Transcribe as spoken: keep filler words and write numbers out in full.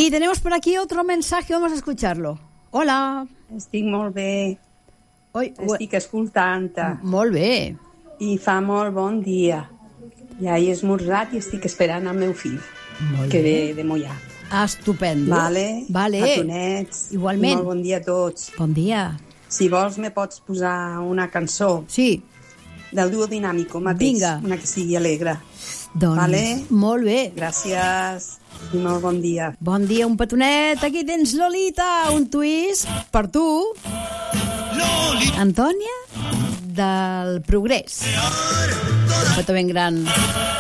Y tenemos por aquí otro mensaje, vamos a escucharlo. Hola. Estic molt bé. Oi, Estic escoltant-te. Molt bé. I fa molt bon dia. Ja he esmorzat i estic esperant el meu fill, Molt que bé. ve de Mollà. Estupendo. Vale? Vale. Petonets. Igualment. Molt bon dia a tots. Bon dia. Si vols, me pots posar una cançó. Sí. Del duo dinàmico mateix. Vinga. Una que sigui alegre. Doncs, Vale? molt bé. Gràcies i molt bon dia. Bon dia, un petonet. Aquí tens Lolita, un twist per tu. Lolita. Antònia del Progrés. Un petó ben gran.